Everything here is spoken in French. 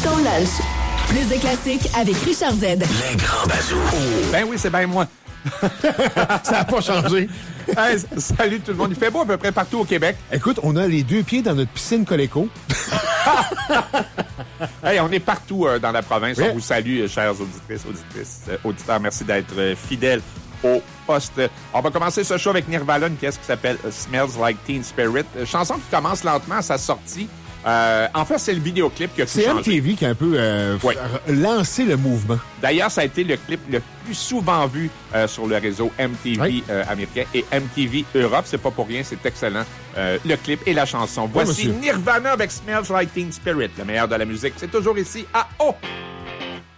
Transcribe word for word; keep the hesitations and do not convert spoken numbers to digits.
ton lunch. Plus de classiques avec Richard Z. Les grands bazous. Ben oui, c'est bien moi. Ça n'a pas changé. Hey, salut tout le monde. Il fait beau à peu près partout au Québec. Écoute, on a les deux pieds dans notre piscine Coleco. Hey, on est partout euh, dans la province. Oui. On vous salue, euh, chères auditrices, auditrices, euh, auditeurs. Merci d'être euh, fidèles au poste. On va commencer ce show avec Nirvana, une pièce qui s'appelle uh, Smells Like Teen Spirit. Euh, chanson qui commence lentement à sa sortie. Euh, en fait, c'est le vidéoclip qui a tout C'est changé. M T V qui a un peu euh, Oui. lancé le mouvement. D'ailleurs, ça a été le clip le plus souvent vu euh, sur le réseau M T V Oui. euh, américain et M T V Europe. C'est pas pour rien, c'est excellent. Euh, le clip et la chanson. Voici monsieur. Nirvana avec Smells Like Teen Spirit. Le meilleur de la musique, c'est toujours ici à O.